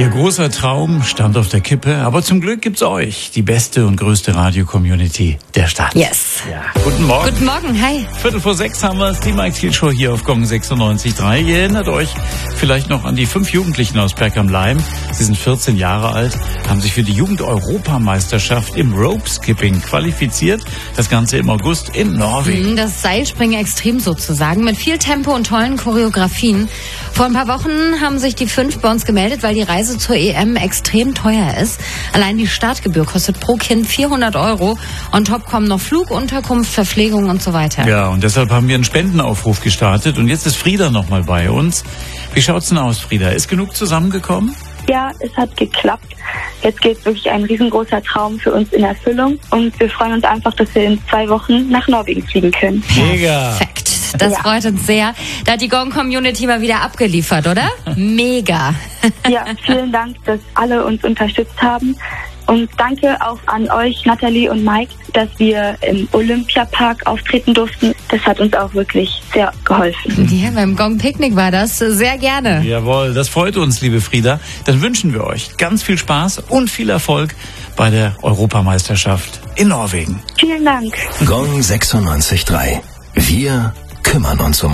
Ihr großer Traum stand auf der Kippe, aber zum Glück gibt's euch, die beste und größte Radio-Community der Stadt. Yes. Ja. Guten Morgen. Guten Morgen, hi. 5:45 haben wir es, die Mike Thiel Show hier auf Gong 96.3. Ihr erinnert euch vielleicht noch an die 5 Jugendlichen aus Berg am Laim. Sie sind 14 Jahre alt, haben sich für die Jugend-Europameisterschaft im Rope-Skipping qualifiziert. Das Ganze im August in Norwegen. Das Seilspringen extrem sozusagen, mit viel Tempo und tollen Choreografien. Vor ein paar Wochen haben sich die 5 bei uns gemeldet, weil die Reise zur EM extrem teuer ist. Allein die Startgebühr kostet pro Kind 400 €. On top kommen noch Flug, Unterkunft, Verpflegung und so weiter. Ja, und deshalb haben wir einen Spendenaufruf gestartet. Und jetzt ist Frieda nochmal bei uns. Wie schaut's denn aus, Frieda? Ist genug zusammengekommen? Ja, es hat geklappt. Jetzt geht wirklich ein riesengroßer Traum für uns in Erfüllung. Und wir freuen uns einfach, dass wir in 2 Wochen nach Norwegen fliegen können. Mega. Perfekt. Das freut uns sehr. Da hat die Gong-Community mal wieder abgeliefert, oder? Mega. Ja, vielen Dank, dass alle uns unterstützt haben. Und danke auch an euch, Nathalie und Mike, dass wir im Olympiapark auftreten durften. Das hat uns auch wirklich sehr geholfen. Ja, beim Gong-Picknick war das. Sehr gerne. Jawohl, das freut uns, liebe Frieda. Dann wünschen wir euch ganz viel Spaß und viel Erfolg bei der Europameisterschaft in Norwegen. Vielen Dank. Gong 96.3. Wir kümmern uns um